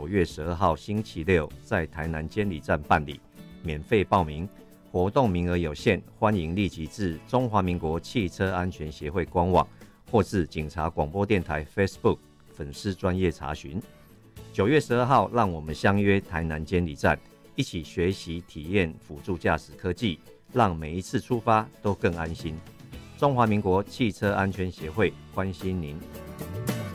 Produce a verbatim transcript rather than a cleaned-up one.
九月十二号星期六在台南监理站办理，免费报名，活动名额有限，欢迎立即至中华民国汽车安全协会官网或至警察广播电台 Facebook 粉丝专页查询。九月十二号，让我们相约台南监理站，一起学习体验辅助驾驶科技，让每一次出发都更安心。中华民国汽车安全协会关心您。